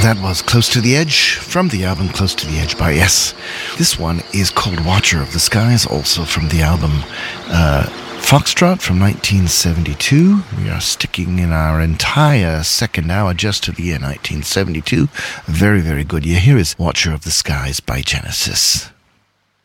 That was Close to the Edge from the album Close to the Edge by Yes. This one is called Watcher of the Skies, also from the album Foxtrot from 1972. We are sticking in our entire second hour just to the year 1972. A very, very good year. Here is Watcher of the Skies by Genesis.